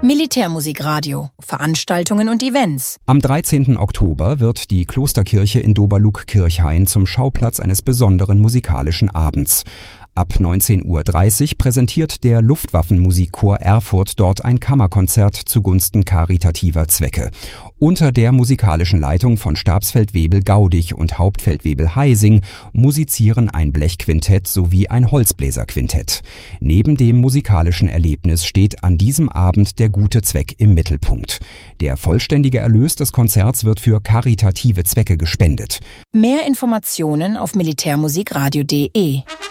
Militärmusikradio, Veranstaltungen und Events. Am 13. Oktober wird die Klosterkirche in Doberlug-Kirchhain zum Schauplatz eines besonderen musikalischen Abends. Ab 19:30 Uhr präsentiert der Luftwaffenmusikchor Erfurt dort ein Kammerkonzert zugunsten karitativer Zwecke. Unter der musikalischen Leitung von Stabsfeldwebel Gaudig und Hauptfeldwebel Heising musizieren ein Blechquintett sowie ein Holzbläserquintett. Neben dem musikalischen Erlebnis steht an diesem Abend der gute Zweck im Mittelpunkt. Der vollständige Erlös des Konzerts wird für karitative Zwecke gespendet. Mehr Informationen auf militärmusikradio.de.